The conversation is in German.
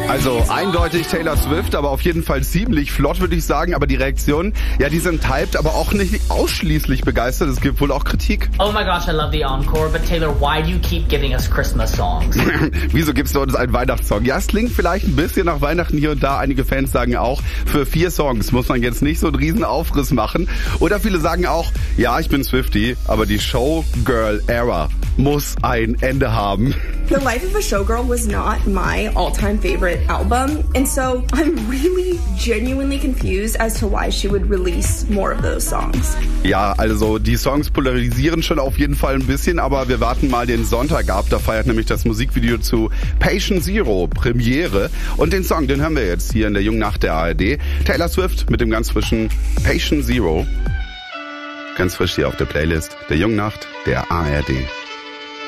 Also eindeutig Taylor Swift, aber auf jeden Fall ziemlich flott, würde ich sagen. Aber die Reaktionen, ja, die sind hyped, aber auch nicht ausschließlich begeistert. Es gibt wohl auch Kritik. Oh my gosh, I love the encore, but Taylor, why do you keep giving us Christmas songs? Wieso gibst du uns einen Weihnachtssong? Ja, es klingt vielleicht ein bisschen nach Weihnachten hier und da. Einige Fans sagen auch, für 4 Songs muss man jetzt nicht so einen riesen Aufriss machen. Oder viele sagen auch, ja, ich bin Swiftie, aber die Showgirl-Era muss ein Ende haben. The Life of a Showgirl was not my all-time favorite album, and so I'm really genuinely confused as to why she would release more of those songs. Ja, also die Songs polarisieren schon auf jeden Fall ein bisschen, aber wir warten mal den Sonntag ab. Da feiert nämlich das Musikvideo zu Patient Zero Premiere. Und den Song, den hören wir jetzt hier in der Jungen Nacht der ARD. Taylor Swift mit dem ganz frischen Patient Zero. Ganz frisch hier auf der Playlist der Jungen Nacht der ARD.